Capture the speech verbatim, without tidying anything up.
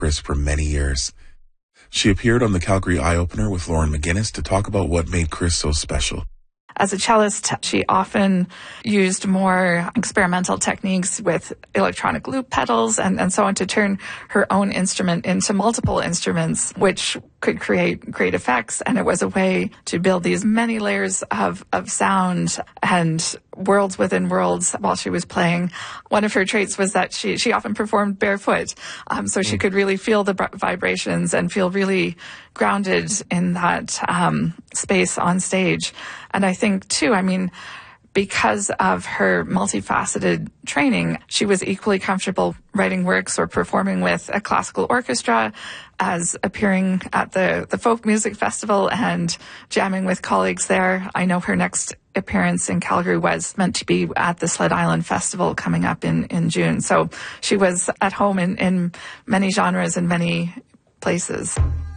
Chris for many years. She appeared on the Calgary Eye Opener with Lauren McGinnis to talk about what made Chris so special. As a cellist, she often used more experimental techniques with electronic loop pedals and, and so on to turn her own instrument into multiple instruments, which could create great effects. And it was a way to build these many layers of, of sound and worlds within worlds while she was playing. One of her traits was that she, she often performed barefoot. Um, so she could really feel the vibrations and feel really grounded in that um, space on stage. And I think, too, I mean, because of her multifaceted training, she was equally comfortable writing works or performing with a classical orchestra as appearing at the, the folk music festival and jamming with colleagues there. I know her next appearance in Calgary was meant to be at the Sled Island Festival coming up in, in June. So she was at home in, in many genres and many places.